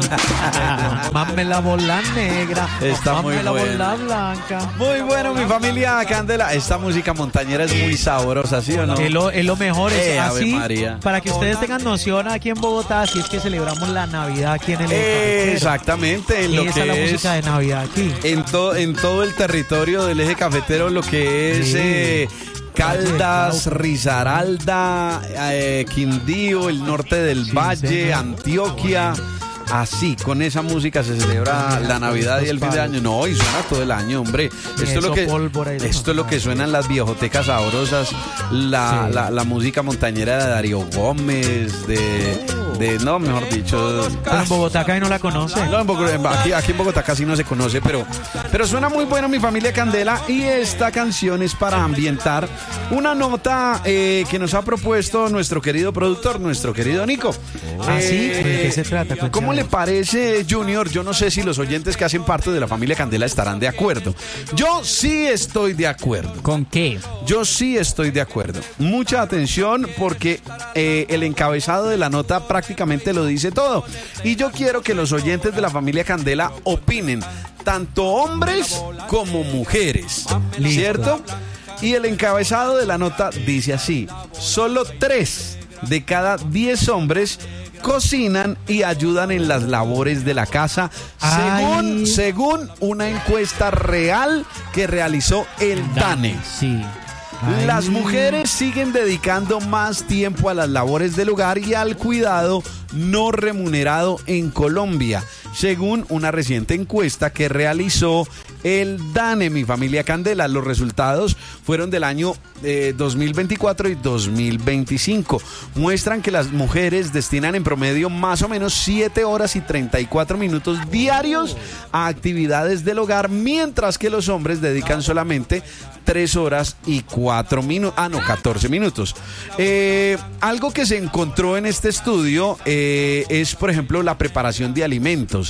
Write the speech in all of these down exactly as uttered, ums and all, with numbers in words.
Mame la bola negra. Está mame muy la bueno. bola blanca. Muy bueno, mi familia Candela. Esta música montañera es muy sabrosa, ¿sí o no? Es lo, es lo mejor, es Eh, Ave así, María. para que ustedes tengan noción aquí en Bogotá, así es que celebramos la Navidad aquí en el Eh, Eje Cafetero. exactamente, en lo Esa es la que es música de Navidad aquí. en, to- en todo el territorio del Eje Cafetero, lo que es Sí. eh, Caldas, Valle, Risaralda, eh, Quindío, el norte del Sí, Valle, señor. Antioquia. Así, con esa música se celebra la Navidad y el fin de año. No, y suena todo el año, hombre. Esto es lo eso, que pólvora y esto es lo que suena en las viejotecas sabrosas, la, Sí. la, la música montañera de Darío Gómez, de, de no, mejor dicho. Pero en Bogotá acá no la conoce. No, en Bogotá- aquí, aquí en Bogotá casi no se conoce, pero, pero suena muy bueno, mi familia Candela. Y esta canción es para ambientar una nota eh, que nos ha propuesto nuestro querido productor, nuestro querido Nico. ¿Ah, sí? Eh, ¿De qué se trata? ¿Cómo Cuéntame. le parece, Junior? Yo no sé si los oyentes que hacen parte de la familia Candela estarán de acuerdo. Yo sí estoy de acuerdo. ¿Con qué? Yo sí estoy de acuerdo. Mucha atención porque eh, el encabezado de la nota prácticamente lo dice todo. Y yo quiero que los oyentes de la familia Candela opinen, tanto hombres como mujeres. Listo. ¿Cierto? Y el encabezado de la nota dice así: solo tres de cada diez hombres cocinan y ayudan en las labores de la casa, según, Ay. según una encuesta real que realizó el DANE. Sí. Ay. Las mujeres siguen dedicando más tiempo a las labores del hogar y al cuidado no remunerado en Colombia, según una reciente encuesta que realizó el DANE, mi familia Candela. Los resultados fueron del año eh, dos mil veinticuatro y dos mil veinticinco. Muestran que las mujeres destinan en promedio más o menos siete horas y treinta y cuatro minutos diarios a actividades del hogar, mientras que los hombres dedican solamente tres horas y cuatro minutos, ah no, catorce minutos. Eh, algo que se encontró en este estudio eh, es, por ejemplo, la preparación de alimentos.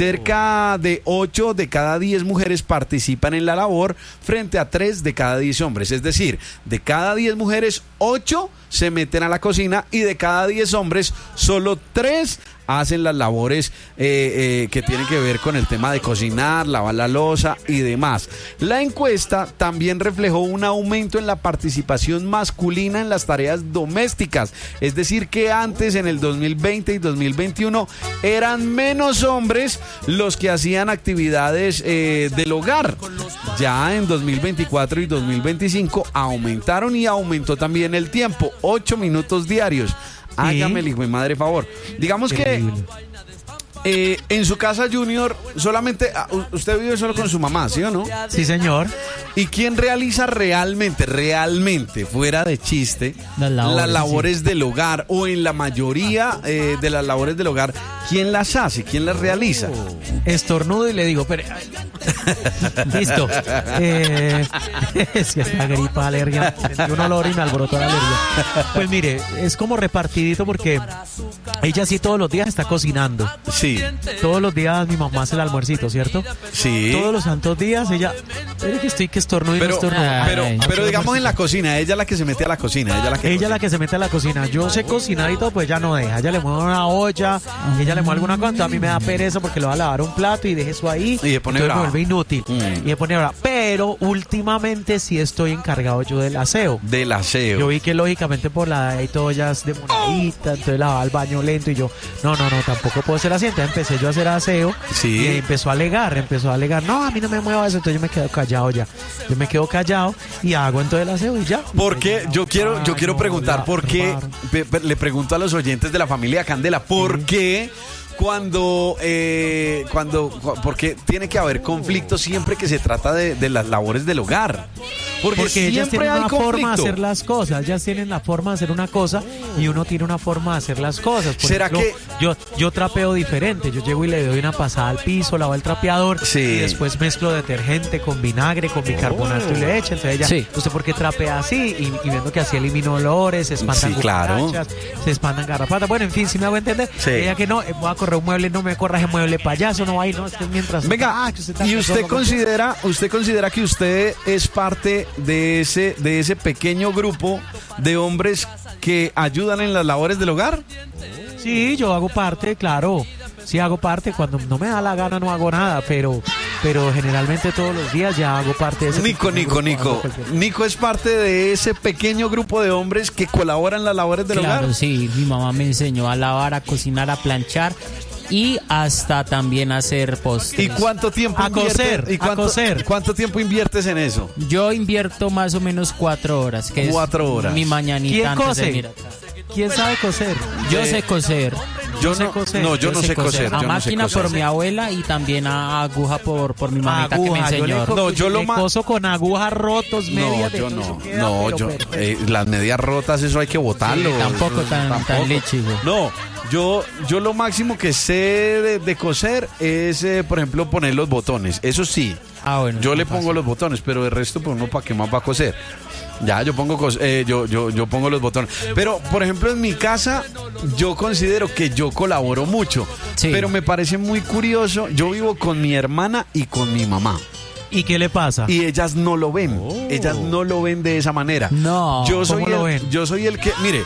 Cerca de ocho de cada diez mujeres participan en la labor frente a tres de cada diez hombres. Es decir, de cada diez mujeres, ocho se meten a la cocina y de cada diez hombres, solo tres hacen las labores eh, eh, que tienen que ver con el tema de cocinar, lavar la loza y demás. La encuesta también reflejó un aumento en la participación masculina en las tareas domésticas, es decir que antes, en el dos mil veinte y dos mil veintiuno, eran menos hombres los que hacían actividades eh, del hogar. Ya en dos mil veinticuatro y dos mil veinticinco aumentaron y aumentó también el tiempo, ocho minutos diarios. Hágame el hijo de madre favor. Digamos Terrible. que eh, en su casa, Junior, solamente ah, u- usted vive solo con su mamá, ¿sí o no? Sí, señor. ¿Y quién realiza realmente, realmente, fuera de chiste, Las labores, las labores del hogar? O en la mayoría eh, de las labores del hogar, ¿quién las hace? ¿Quién las realiza? Estornudo y le digo, pero... Listo. Eh, es que esta gripa, alergia, sentí un olor y me alborotó la alergia. Pues mire, es como repartidito porque ella sí todos los días está cocinando. Sí, Todos los días mi mamá hace el almuercito, ¿cierto? sí. Todos los santos días ella... Mire que estoy que estornudo y no Pero, estornudo. pero, Ay, pero digamos en la cocina, ella es la que se mete a la cocina, ella la que Ella es cocina. la que se mete a la cocina. Yo sé cocinar y todo, pues ella no deja. Ella le mueve una olla, ella le mueve alguna cosa. A mí me da pereza porque le va a lavar un plato y deje eso ahí. Y se pone entonces brava. me vuelve inútil. Mm. Y se pone brava. Pero últimamente sí estoy encargado yo del aseo. Del aseo. Yo vi que lógicamente por la edad y todo ya es demoradita, entonces lavaba el baño lento y yo, no, no, no, tampoco puedo ser así. Entonces empecé yo a hacer aseo Sí. y empezó a alegar, empezó a alegar, no, a mí no me mueva eso, entonces yo me quedo callado ya. Yo me quedo callado y hago entonces el aseo y ya. ¿Por qué? Yo quiero, yo Ah, quiero no, preguntar la- por qué, raro. pe- pe- le pregunto a los oyentes de la familia Candela, ¿por qué cuando, eh, cuando, cu- porque tiene que haber conflicto siempre que se trata de, de las labores del hogar? Porque, Porque ellas siempre tienen hay una forma de conflicto. hacer las cosas, ellas tienen la forma de hacer una cosa y uno tiene una forma de hacer las cosas. Por ¿Será ejemplo, que- yo, yo trapeo diferente? Yo llego y le doy una pasada al piso, lavo el trapeador Sí. y después mezclo detergente con vinagre, con bicarbonato y leche. Entonces ella, Sí. ¿usted por qué trapea así? Y, y viendo que así elimino olores, se espantan Sí, claro. cucarachas, se espantan garrapatas. Bueno, en fin, si me hago entender. Sí. Ella que no, eh, voy a correr un mueble, no me corras el mueble payaso, no va a ir, no, es que mientras... Venga, Ah, que está y usted solo, considera, usted considera que usted es parte de ese, de ese pequeño grupo de hombres que ayudan en las labores del hogar. Sí, yo hago parte, claro. sí hago parte. Cuando no me da la gana no hago nada, pero, pero generalmente todos los días ya hago parte de ese Nico, Nico, Nico. Nico es parte de ese pequeño grupo de hombres que colaboran en las labores del Claro, hogar. sí, mi mamá me enseñó a lavar, a cocinar, a planchar y hasta también a hacer postres. ¿Y cuánto tiempo A inviertes? coser, ¿Y a cuánto, coser. cuánto tiempo inviertes en eso? Yo invierto más o menos cuatro horas, que Cuatro es horas. mi mañanita ¿Quién antes cose? de venir acá. ¿Quién sabe coser? Yo Eh, sé coser. Yo sé no, coser, no, yo no sé coser. A yo no sé máquina coser. por mi abuela y también a aguja por, por mi mamita que me Aguja, yo enseñó. le, co- No, yo lo le ma- coso con agujas rotos, medias No, de yo todo, no, eso queda, no, pero yo, perfecto. eh, las medias rotas, eso hay que botarlo. Sí, tampoco tan- tan lechigo. No, yo, yo lo máximo que sé de, de coser es, eh, por ejemplo, poner los botones, eso sí. Ah, bueno, Yo es le más pongo los botones, pero el resto, pues uno para qué más va a coser. Ya, yo pongo cos- eh, yo, yo, yo pongo los botones. Pero, por ejemplo, en mi casa, yo considero que yo colaboro mucho. Sí. Pero me parece muy curioso. Yo vivo con mi hermana y con mi mamá. ¿Y qué le pasa? Y ellas no lo ven. Ellas no lo ven de esa manera. No, Yo soy ¿cómo lo el, ven? yo soy el que, mire,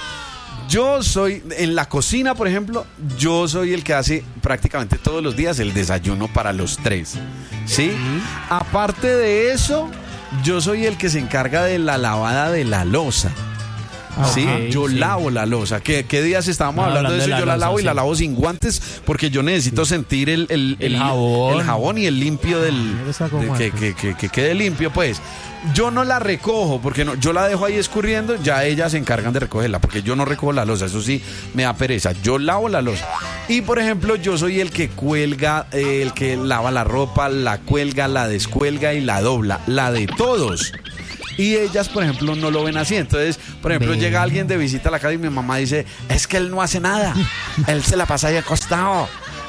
yo soy en la cocina, por ejemplo, yo soy el que hace prácticamente todos los días el desayuno para los tres. ¿Sí? Aparte de eso, yo soy el que se encarga de la lavada de la loza. ¿Sí? Ok, Yo sí. lavo la loza. ¿Qué, qué días estábamos Ah, hablando, de eso? hablando de la Yo la loza, lavo y sí. la lavo sin guantes porque yo necesito sentir el, el, El jabón. el jabón y el limpio del Yo saco de que, guantes. que, que, que quede limpio, pues. Yo no la recojo porque no, yo la dejo ahí escurriendo, ya ellas se encargan de recogerla porque yo no recojo la loza, eso sí me da pereza. Yo lavo la loza. Y por ejemplo, yo soy el que cuelga, eh, el que lava la ropa, la cuelga, la descuelga y la dobla, la de todos. Y ellas, por ejemplo, no lo ven así. Entonces, por ejemplo, Ve. llega alguien de visita a la casa y mi mamá dice, es que él no hace nada. Él se la pasa ahí acostado.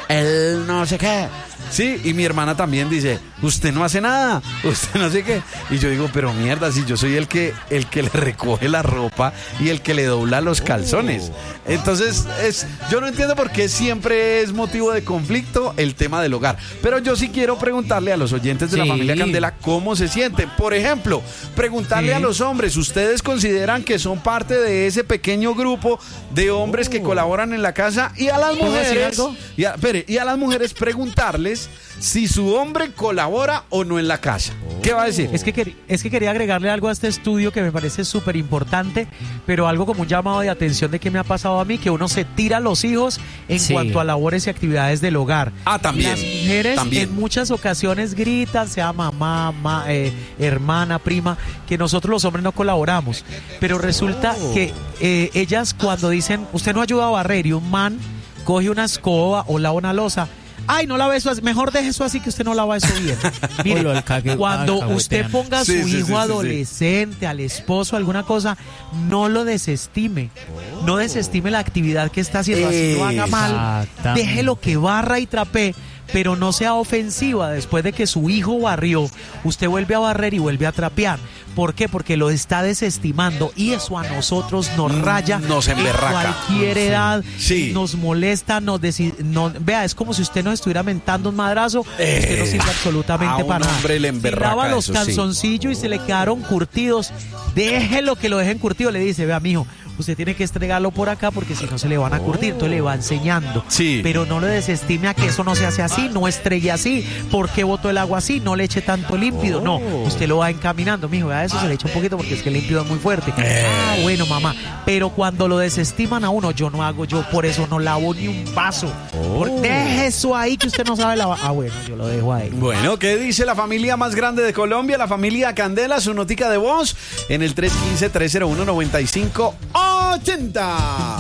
Él no sé qué. Sí, y mi hermana también dice, usted no hace nada, usted no sé qué. Y yo digo, pero mierda, si yo soy el que, el que le recoge la ropa y el que le dobla los calzones. Entonces, es, yo no entiendo por qué siempre es motivo de conflicto el tema del hogar. Pero yo sí quiero preguntarle a los oyentes de la Sí. familia Candela cómo se sienten. Por ejemplo, preguntarle Sí. a los hombres, ¿ustedes consideran que son parte de ese pequeño grupo de hombres que colaboran en la casa? Y a las ¿Puedo decir mujeres, algo? y a, espere, y a las mujeres preguntarles si su hombre colabora o no en la casa. ¿Qué va a decir? Es que, quer- es que quería agregarle algo a este estudio que me parece súper importante, pero algo como un llamado de atención de qué me ha pasado a mí, que uno se tira a los hijos en Sí. cuanto a labores y actividades del hogar. Ah, también. Las mujeres también. en muchas ocasiones gritan, sea mamá, ma- eh, hermana, prima, que nosotros los hombres no colaboramos. Pero resulta Oh. que eh, ellas cuando dicen, usted no ayuda a barrer y un man coge una escoba o lava una losa, ay, no lava eso así, mejor deje eso así que usted no lava eso bien. Mire, O lo alcague- cuando alcahuetean. usted ponga a su Sí, sí, sí, hijo sí, sí. adolescente, al esposo, alguna cosa, no lo desestime. No desestime la actividad que está haciendo, así lo haga mal. Exactamente. Déjelo que barra y trapee, pero no sea ofensiva. Después de que su hijo barrió, usted vuelve a barrer y vuelve a trapear. ¿Por qué? Porque lo está desestimando y eso a nosotros nos raya Nos en emberraca. cualquier edad, Sí. nos molesta, nos deci- no- vea, es como si usted nos estuviera mentando un madrazo, usted no sirve absolutamente a un para nada. hombre le Si emberraca lava los eso, sí. calzoncillos y se le quedaron curtidos, déjelo que lo dejen curtido, le dice, vea, mijo, usted tiene que estregarlo por acá porque si no se le van a curtir, entonces le va enseñando. Sí. Pero no le desestime a que eso no se hace así, no estregue así, ¿por qué botó el agua así? No le eche tanto límpido, no, usted lo va encaminando, mijo, vea, eso se le echa un poquito porque es que el límpido es muy fuerte. Ah, bueno, mamá, pero cuando lo desestiman a uno, yo no hago, yo por eso no lavo ni un vaso. Por- deje eso ahí que usted no sabe lavar. Ah, bueno, yo lo dejo ahí. Bueno, ¿qué dice la familia más grande de Colombia? La familia Candela, su notica de voz en el tres uno cinco, tres cero uno, nueve cinco ocho cero.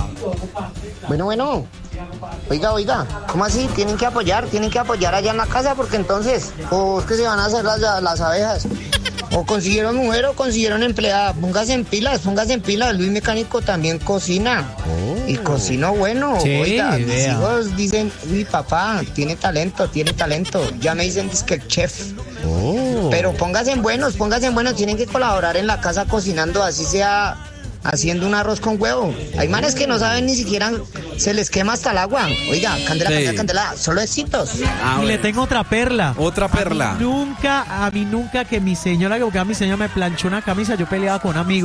Bueno, bueno. Oiga, oiga, ¿cómo así? Tienen que apoyar, tienen que apoyar allá en la casa porque entonces, o es que se van a hacer las, las abejas. O consiguieron mujer o consiguieron empleada. Póngase en pilas, póngase en pilas. Luis Mecánico también cocina. Y cocinó bueno. Sí, Oiga, mis vea. hijos dicen, mi papá tiene talento, tiene talento. Ya me dicen que el chef. Pero póngase en buenos, póngase en buenos. Tienen que colaborar en la casa cocinando, así sea haciendo un arroz con huevo. Hay manes que no saben ni siquiera, se les quema hasta el agua. Oiga, Candela, Sí. Candela, Candela, solo éxitos. Ah, Y le bueno. tengo otra perla. Otra perla. A mí nunca, a mí nunca que mi señora, que porque a mi señora me planchó una camisa, yo peleaba con un amigo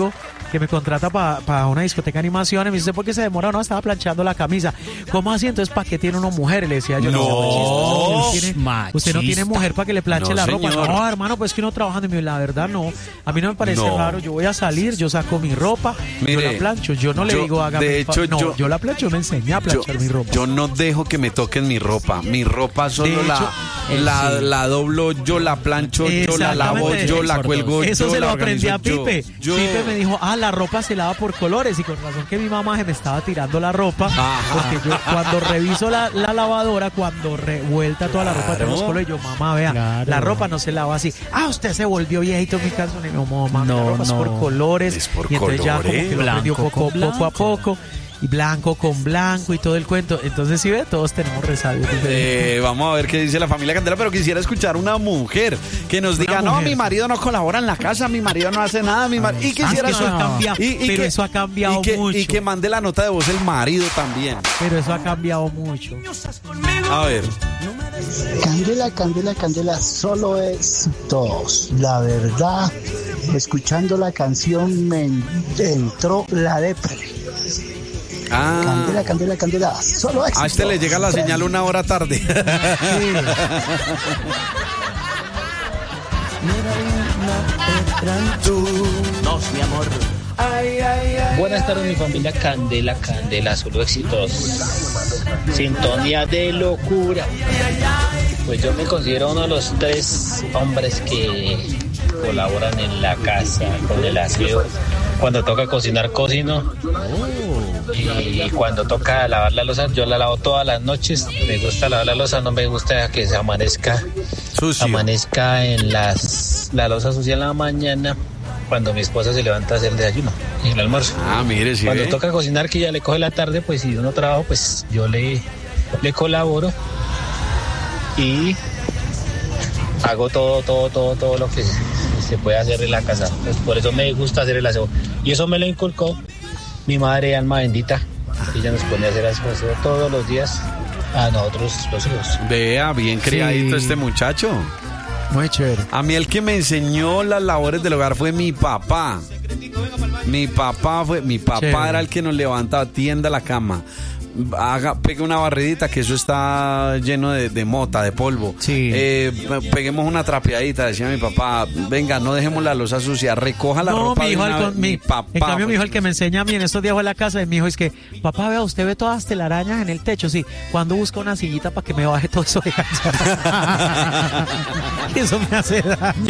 que me contrata para pa una discoteca de animación. Y me dice, ¿por qué se demora? No, estaba planchando la camisa. ¿Cómo así? Entonces, ¿para qué tiene uno mujer? Y le decía yo, no, no usted, tiene, usted no tiene mujer para que le planche no, la ropa. señor. No, hermano, pues que uno trabajando. Y me dijo, la verdad, no. A mí no me parece no. raro. Yo voy a salir, yo saco mi ropa, Mire, yo la plancho. Yo no le yo, digo, hágame. de hecho, no, yo, yo la plancho, me enseñé a planchar yo, mi ropa. Yo no dejo que me toquen mi ropa. Mi ropa solo De la, hecho, la, sí. la doblo, yo la plancho, yo la lavo, yo la cuelgo. Eso yo se la lo aprendí a organizo, Pipe. Yo, yo. Pipe me dijo, ah, la ropa se lava por colores. Y con razón que mi mamá se me estaba tirando la ropa. Ajá. Porque yo cuando reviso la, la lavadora, cuando revuelta toda la ropa de los colores, yo, mamá, vea, Claro. la ropa no se lava así. Ah, usted se volvió viejito en mi caso. Y mi mamá, No, la ropa es no. por colores. Es por y entonces ya como colores. que lo aprendió Blanco poco, con poco a blanco. poco. Y blanco con blanco y todo el cuento. Entonces, si ve, todos tenemos resabios diferentes. Eh, vamos a ver qué dice la familia Candela, pero quisiera escuchar una mujer que nos diga, no, mujer. mi marido no colabora en la casa, mi marido no hace nada, mi marido... Y quisiera Ah, es que eso ha cambiado, pero eso ha cambiado y que, mucho. Y que mande la nota de voz el marido también. Pero eso ha cambiado mucho. A ver. Candela, Candela, Candela, solo es dos. La verdad, escuchando la canción me entró la depre. Ah, Candela, Candela, Candela, solo éxito. a este le llega la señal una hora tarde. Buenas tardes, mi familia Candela, Candela, solo éxitos. Sintonía de locura. Pues yo me considero uno de los tres hombres que colaboran en la casa con el aseo. Cuando toca cocinar, cocino. Y cuando toca lavar la loza, yo la lavo todas las noches. Me gusta lavar la loza, no me gusta que se amanezca, Sucio. amanezca en las la loza sucia en la mañana. Cuando mi esposa se levanta a hacer el desayuno y el almuerzo. Ah, mire, sí. Cuando ve. toca cocinar, que ya le coge la tarde, pues si yo no trabajo, pues yo le, le colaboro y hago todo, todo, todo, todo lo que se puede hacer en la casa. Pues por eso me gusta hacer el aseo. Y eso me lo inculcó mi madre, alma bendita. Ella nos pone a hacer aseo todos los días a nosotros, los hijos. Vea, bien criadito Sí. este muchacho. Muy chévere. A mí el que me enseñó las labores del hogar fue mi papá. Mi papá fue, mi papá Chévere. era el que nos levantaba, tienda la cama. Haga, pegue una barridita que eso está lleno de, de mota, de polvo. Sí. Eh, peguemos una trapeadita, decía mi papá. Venga, no dejemos la losa sucia, recoja la No, ropa mi de hijo, una al vez. con- mi- papá. en cambio, mi hijo, fue- el que me enseña a mí en estos días fue a la casa de mi hijo, es que, papá, vea, usted ve todas las telarañas en el techo, sí, cuando busca una sillita para que me baje todo eso de allá? Eso me hace daño.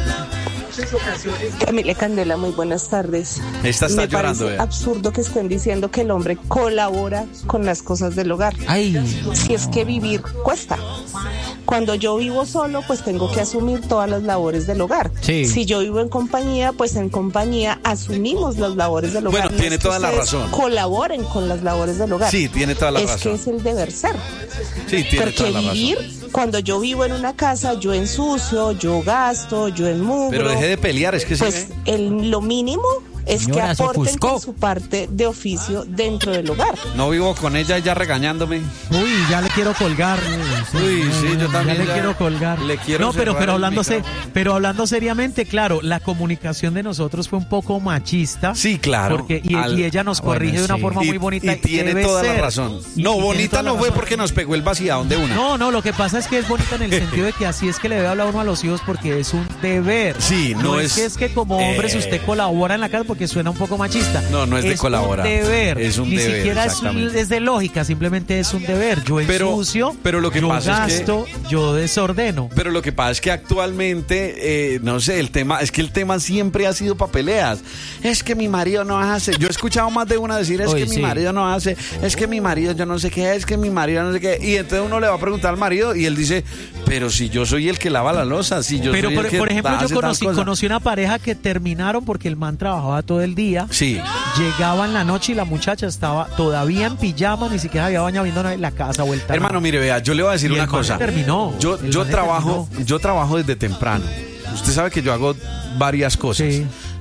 Camila Candela, muy buenas tardes. Esta está Me llorando, parece vea. absurdo que estén diciendo que el hombre colabora con las cosas del hogar. Ay, Si es que vivir cuesta. Cuando yo vivo solo, pues tengo que asumir todas las labores del hogar. Sí. Si yo vivo en compañía, pues en compañía asumimos las labores del hogar. Bueno, No tiene es que toda la ustedes razón. Colaboren con las labores del hogar. Sí, tiene toda la es razón. que es el deber ser. Sí, tiene Porque toda la razón. vivir, cuando yo vivo en una casa, yo ensucio, yo gasto, yo enmugro. Pero deje de pelear, es que sí. Pues ¿eh? el, lo mínimo es Señora, que se aporten ofuscó. con su parte de oficio dentro del hogar. No vivo con ella ya regañándome. Uy, ya le quiero colgar. Uy, sí, yo también Ya le ya quiero colgar. le quiero no, pero, cerrar pero el hablando, se- micrófono. pero hablando seriamente, claro, la comunicación de nosotros fue un poco machista. Sí, claro. Porque, y, Al- y ella nos Bueno, corrige de una sí. forma Y- muy bonita. Y tiene debe toda ser. la razón. Y- No, y tiene bonita toda la no fue razón. porque nos pegó el vaciadón de una. No, no, lo que pasa es que es bonita en el sentido de que así es que le debe hablar uno a los hijos porque es un deber. Sí, no es, es- que es que como hombre si Eh. usted colabora en la casa porque suena un poco machista. No, no es de colaborar. Un deber. Es un Ni deber, siquiera es, un- exactamente. es de lógica, simplemente es un deber. Yo Pero- ensucio, pero lo que yo pasa es que- gasto, yo desordeno. Pero lo que pasa es que actualmente, eh, no sé, el tema, es que el tema siempre ha sido para peleas. Es que mi marido no hace. Yo he escuchado más de una decir, es Uy, que mi sí. marido no hace, es que mi marido yo no sé qué, es que mi marido no sé qué. Y entonces uno le va a preguntar al marido y él dice, pero si yo soy el que lava la loza, si yo Pero soy por, el que por ejemplo, yo hace tal conocí, cosa". conocí una pareja que terminaron porque el man trabajaba todo el día. Sí. Llegaba en la noche y la muchacha estaba todavía en pijama, ni siquiera había bañado viendo la casa vuelta. Hermano, mire, vea, yo le voy a decir Y una el man cosa. se terminó. Yo, El yo man se trabajo, terminó. yo trabajo desde temprano. Usted sabe que yo hago varias cosas. Sí.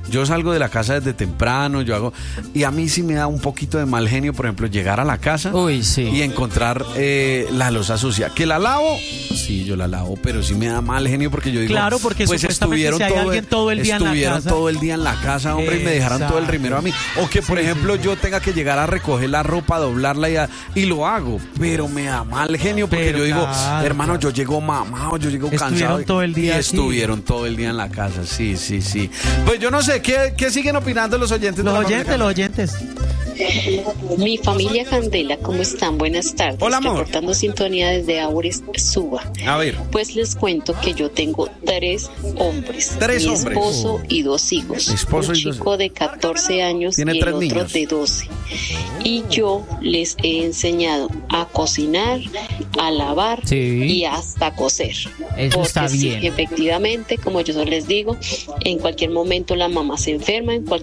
Yo salgo de la casa desde temprano, yo hago... Y a mí sí me da un poquito de mal genio, por ejemplo, llegar a la casa Uy, sí. y encontrar eh, la loza sucia. ¿Que la lavo? Sí, yo la lavo, pero sí me da mal genio porque yo digo... Claro, porque pues supuestamente estuvieron si hay todo, alguien todo el día en la estuvieron casa. todo el día en la casa, hombre, y me dejaron todo el Exacto. rimero a mí. O que, por Sí, ejemplo, sí. yo tenga que llegar a recoger la ropa, doblarla y, a- y lo hago, pero me da mal genio porque Pero yo digo, claro, hermano, claro. yo llego mamado, yo llego Estuvieron cansado. todo el día y aquí. estuvieron todo el día en la casa, sí, sí, sí. Pues yo no sé, ¿qué, qué siguen opinando los oyentes? de Los la familia oyentes, los oyentes. Mi familia Candela, ¿cómo están? Buenas tardes. Hola, amor. Reportando sintonía desde Aures, Suba. A ver. Pues les cuento que yo tengo tres hombres. Tres mi hombres. esposo y dos hijos. Esposo un y dos chico de catorce años Tiene y el tres otro niños. de doce. Y yo les he enseñado a cocinar, a lavar Sí. y hasta coser. Eso Porque está sí, bien. efectivamente, como yo les digo, en cualquier momento la mamá se enferma, en cualquier